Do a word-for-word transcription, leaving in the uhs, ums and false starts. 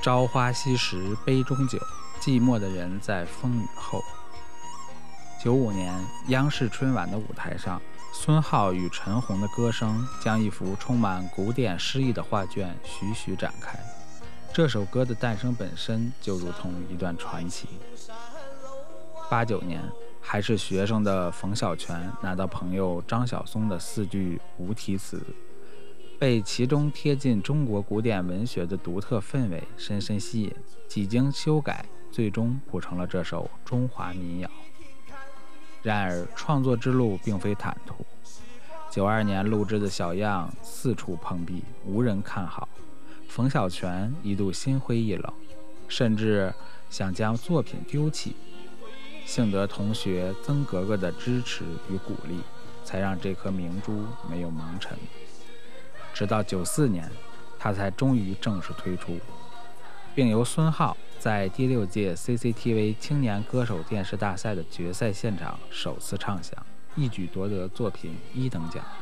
朝花夕拾杯中酒，寂寞的人在风雨后。九五年，央视春晚的舞台上，孙浩与陈红的歌声将一幅充满古典诗意的画卷徐徐展开。这首歌的诞生本身就如同一段传奇。八九年，还是学生的冯小泉拿到朋友张晓松的四句无题词，被其中贴近中国古典文学的独特氛围深深吸引，几经修改，最终谱成了这首中华民谣。然而创作之路并非坦途，九二年录制的小样四处碰壁，无人看好。冯小泉一度心灰意冷，甚至想将作品丢弃。幸得同学曾格格的支持与鼓励，才让这颗明珠没有蒙尘。直到九四年，他才终于正式推出，并由孙浩在第六届 C C T V 青年歌手电视大赛的决赛现场首次唱响，一举夺得作品一等奖。